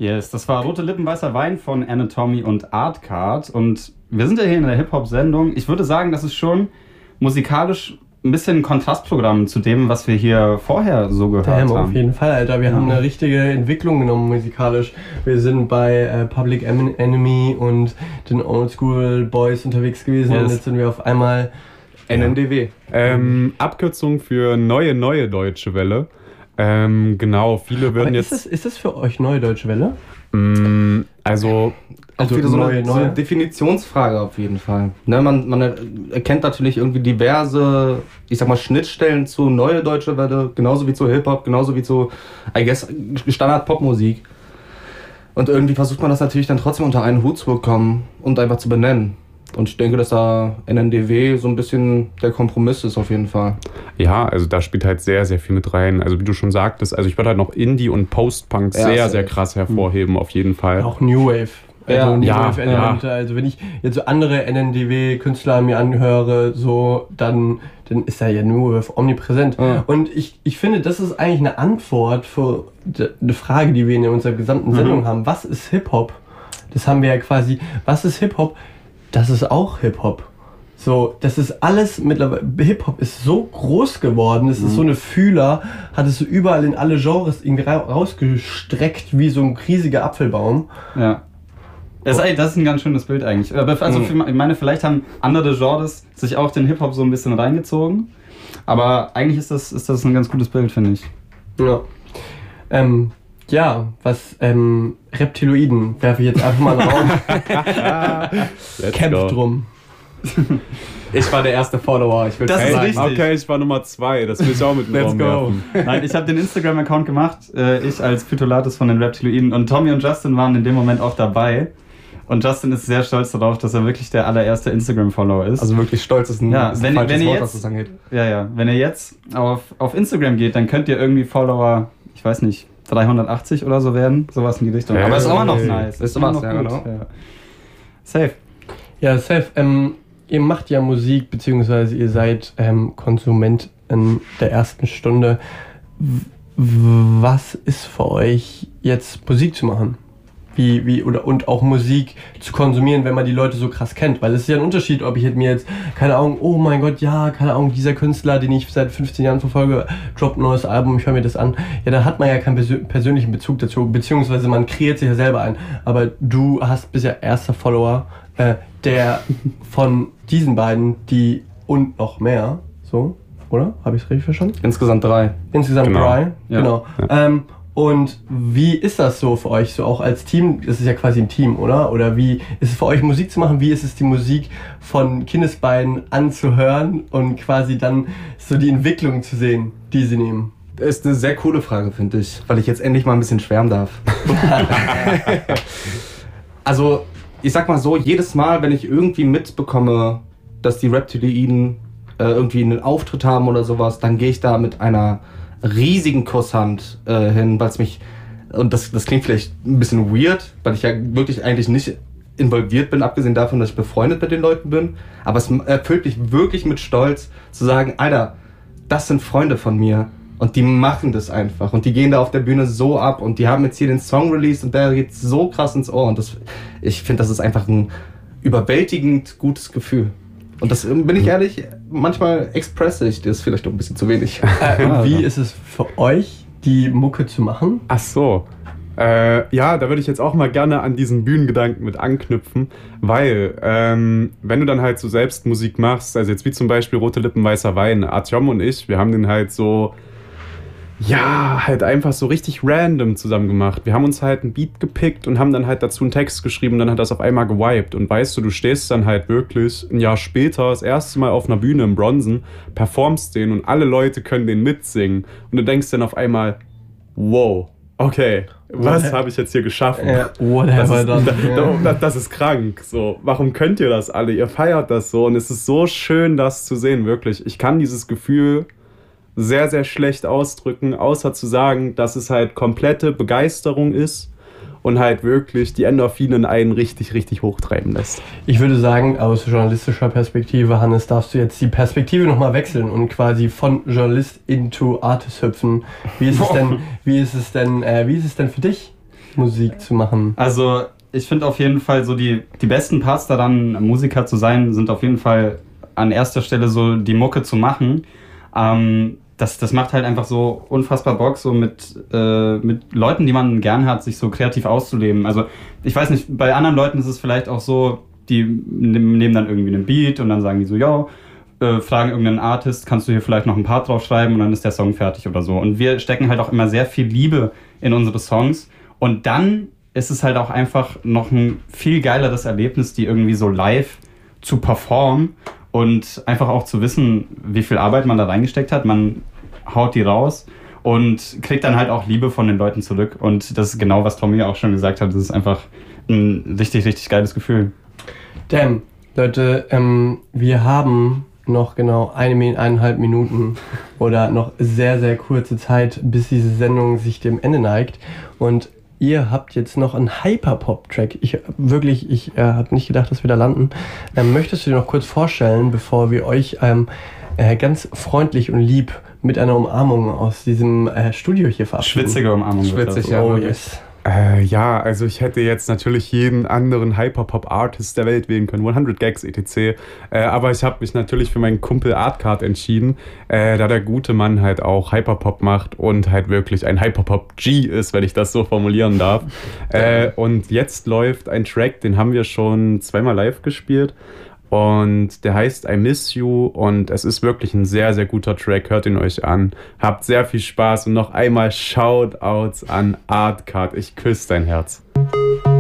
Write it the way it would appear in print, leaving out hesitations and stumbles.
Yes, das war Rote Lippen, weißer Wein von Anatomy und Artcard. Und wir sind ja hier in der Hip-Hop-Sendung. Ich würde sagen, das ist schon musikalisch ein bisschen ein Kontrastprogramm zu dem, was wir hier vorher so gehört haben. Auf jeden Fall, Alter. Wir haben eine richtige Entwicklung genommen musikalisch. Wir sind bei Public Enemy und den Oldschool Boys unterwegs gewesen. Und jetzt sind wir auf einmal NNDW. Abkürzung für neue Deutsche Welle. Genau, viele würden jetzt... Ist das für euch Neue Deutsche Welle? Also wieder so eine Definitionsfrage auf jeden Fall. Ne, man erkennt natürlich irgendwie diverse, ich sag mal, Schnittstellen zu Neue Deutsche Welle, genauso wie zu Hip-Hop, genauso wie zu, I guess, Standard-Pop-Musik. Und irgendwie versucht man das natürlich dann trotzdem unter einen Hut zu bekommen und einfach zu benennen. Und ich denke, dass da NNDW so ein bisschen der Kompromiss ist auf jeden Fall. Ja, also da spielt halt sehr, sehr viel mit rein. Also wie du schon sagtest, also ich würde halt noch Indie und Post-Punk sehr krass hervorheben, auf jeden Fall. Auch New Wave. Also New Wave-Elemente. Also wenn ich jetzt so andere NNDW-Künstler mir anhöre, so, dann ist da ja New Wave omnipräsent. Ja. Und ich finde, das ist eigentlich eine Antwort für eine Frage, die wir in unserer gesamten Sendung haben. Was ist Hip-Hop? Das haben wir ja quasi. Was ist Hip-Hop? Das ist auch Hip-Hop. So, das ist alles mittlerweile. Hip-Hop ist so groß geworden, es ist so eine Fühler, hat es so überall in alle Genres irgendwie rausgestreckt wie so ein riesiger Apfelbaum. Ja. Das ist ein ganz schönes Bild eigentlich. Also ich meine, vielleicht haben andere Genres sich auch den Hip-Hop so ein bisschen reingezogen. Aber eigentlich ist das ein ganz gutes Bild, finde ich. Ja. Reptiloiden werfe ich jetzt einfach mal in den Raum. Kämpft drum. Ich war der erste Follower. Ich will das ist richtig. Okay, ich war Nummer 2. Das will ich auch mit dem Raum werfen. Nein, ich habe den Instagram-Account gemacht. Ich als Phytolatus von den Reptiloiden. Und Tommy und Justin waren in dem Moment auch dabei. Und Justin ist sehr stolz darauf, dass er wirklich der allererste Instagram-Follower ist. Also wirklich stolz ist ein falsches Wort, was das angeht. Ja. Wenn ihr jetzt auf Instagram geht, dann könnt ihr irgendwie Follower, ich weiß nicht, 380 oder so werden. Sowas in die Richtung. Aber ist immer noch nice. Ist immer noch gut. Genau. Ja. Safe. Ja, safe. Ihr macht ja Musik, beziehungsweise ihr seid Konsument in der ersten Stunde. Was ist für euch jetzt Musik zu machen? Und auch Musik zu konsumieren, wenn man die Leute so krass kennt. Weil es ist ja ein Unterschied, ob ich mir jetzt, keine Ahnung, oh mein Gott, ja, keine Ahnung, dieser Künstler, den ich seit 15 Jahren verfolge, droppt ein neues Album, ich höre mir das an. Ja, da hat man ja keinen persönlichen Bezug dazu, beziehungsweise man kreiert sich ja selber ein. Aber du bist ja erster Follower, der von diesen beiden, die und noch mehr, so, oder? Habe ich es richtig verstanden? Insgesamt 3. Genau. Und wie ist das so für euch, so auch als Team? Das ist ja quasi ein Team, oder? Oder wie ist es für euch, Musik zu machen? Wie ist es, die Musik von Kindesbeinen anzuhören und quasi dann so die Entwicklung zu sehen, die sie nehmen? Das ist eine sehr coole Frage, finde ich, weil ich jetzt endlich mal ein bisschen schwärmen darf. Also, ich sag mal so, jedes Mal, wenn ich irgendwie mitbekomme, dass die Reptiloiden irgendwie einen Auftritt haben oder sowas, dann gehe ich da mit einer riesigen Kusshand hin, weil es mich, und das klingt vielleicht ein bisschen weird, weil ich ja wirklich eigentlich nicht involviert bin, abgesehen davon, dass ich befreundet mit den Leuten bin, aber es erfüllt mich wirklich mit Stolz zu sagen, Alter, das sind Freunde von mir und die machen das einfach und die gehen da auf der Bühne so ab und die haben jetzt hier den Song released und der geht so krass ins Ohr und ich finde, das ist einfach ein überwältigend gutes Gefühl. Und das, bin ich ehrlich, manchmal expresse ich das vielleicht auch ein bisschen zu wenig. Wie ist es für euch, die Mucke zu machen? Ach so. Ja, da würde ich jetzt auch mal gerne an diesen Bühnengedanken mit anknüpfen, weil wenn du dann halt so selbst Musik machst, also jetzt wie zum Beispiel Rote Lippen, weißer Wein, Artyom und ich, wir haben den halt so, ja, halt einfach so richtig random zusammen gemacht. Wir haben uns halt einen Beat gepickt und haben dann halt dazu einen Text geschrieben und dann hat das auf einmal gewiped. Und weißt du stehst dann halt wirklich ein Jahr später das erste Mal auf einer Bühne im Bronzen, performst den und alle Leute können den mitsingen. Und du denkst dann auf einmal, wow, okay, was habe ich jetzt hier geschaffen? Das ist krank. So, warum könnt ihr das alle? Ihr feiert das so und es ist so schön, das zu sehen, wirklich. Ich kann dieses Gefühl sehr, sehr schlecht ausdrücken, außer zu sagen, dass es halt komplette Begeisterung ist und halt wirklich die Endorphinen einen richtig, richtig hochtreiben lässt. Ich würde sagen, aus journalistischer Perspektive, Hannes, darfst du jetzt die Perspektive nochmal wechseln und quasi von Journalist into Artist hüpfen. Wie ist es denn für dich? Musik zu machen? Also ich finde auf jeden Fall so die besten Parts daran, Musiker zu sein, sind auf jeden Fall an erster Stelle so die Mucke zu machen. Das macht halt einfach so unfassbar Bock, so mit Leuten, die man gern hat, sich so kreativ auszuleben. Also ich weiß nicht, bei anderen Leuten ist es vielleicht auch so, die nehmen dann irgendwie einen Beat und dann sagen die so, ja, fragen irgendeinen Artist, kannst du hier vielleicht noch ein Part drauf schreiben und dann ist der Song fertig oder so. Und wir stecken halt auch immer sehr viel Liebe in unsere Songs und dann ist es halt auch einfach noch ein viel geileres Erlebnis, die irgendwie so live zu performen und einfach auch zu wissen, wie viel Arbeit man da reingesteckt hat. Man haut die raus und kriegt dann halt auch Liebe von den Leuten zurück. Und das ist genau, was Tommy auch schon gesagt hat. Das ist einfach ein richtig, richtig geiles Gefühl. Damn, Leute, wir haben noch genau 1,5 Minuten oder noch sehr, sehr kurze Zeit, bis diese Sendung sich dem Ende neigt. Und ihr habt jetzt noch einen Hyperpop-Track. Ich habe nicht gedacht, dass wir da landen. Möchtest du dir noch kurz vorstellen, bevor wir euch ganz freundlich und lieb mit einer Umarmung aus diesem Studio hier verabschieden? Schwitzige Umarmung. Schwitzig, ja. Oh yes. Ja, also ich hätte jetzt natürlich jeden anderen Hyperpop-Artist der Welt wählen können, 100 Gags etc. Aber ich habe mich natürlich für meinen Kumpel Artcard entschieden, da der gute Mann halt auch Hyperpop macht und halt wirklich ein Hyperpop-G ist, wenn ich das so formulieren darf. Und jetzt läuft ein Track, den haben wir schon zweimal live gespielt. Und der heißt I Miss You und es ist wirklich ein sehr, sehr guter Track. Hört ihn euch an. Habt sehr viel Spaß und noch einmal Shoutouts an Artcard. Ich küsse dein Herz.